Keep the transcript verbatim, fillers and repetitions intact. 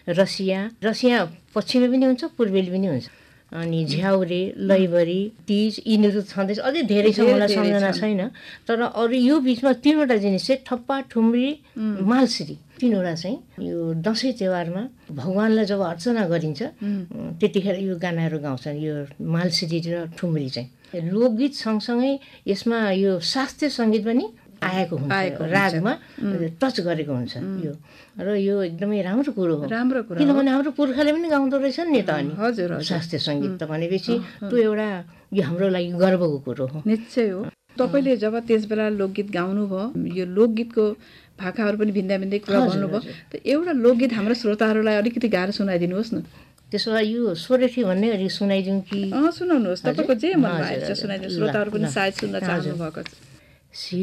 Russia Russia पश्चिमी पनि हुन्छ पूर्वेली पनि हुन्छ अनि झ्याउरे लैबरी तीज यिनीहरू छँदैछ अझै धेरै छ मलाई सम्झना छैन तर अरू यो बिचमा तीनवटा जिनिस चाहिँ ठप्पा ठुम्री मालसिरी तीनवटा चाहिँ यो दसैँ तिहारमा भगवानलाई जब अर्चना गरिन्छ त्यतिखेर यो गानाहरू गाउँछन् यो मालसिरी र ठुम्री चाहिँ लोकगीत सँगसँगै यसमा यो शास्त्रीय सङ्गीत पनि आएको हुन्छ रागमा टच गरेको हुन्छ यो र यो एकदमै राम्रो कुरो हो राम्रो कुरो किनभने हाम्रो पुर्खाले पनि गाउँदो रहेछन् नि त अनि हजुर शास्त्रीय सङ्गीत त भनेपछि त्यो एउटा यो हाम्रो लागि गर्वको कुरो हो निश्चय हो तपाईँले जब त्यसबेला लोकगीत गाउनुभयो यो लोकगीतको भाकाहरू पनि भिन्दा भिन्दै कुरा भन्नुभयो त एउटा लोकगीत हाम्रो श्रोताहरूलाई अलिकति गाह्रो सुनाइदिनुहोस् न त्यसो भए यो स्वरेठी भन्ने अलिक सुनाइदिउँ कि सुनाउनुहोस् तपाईँको जे मन भएको छ सुनाइदिनुहोस् श्रोताहरू पनि सायद सुन्न चाहनु भएको छ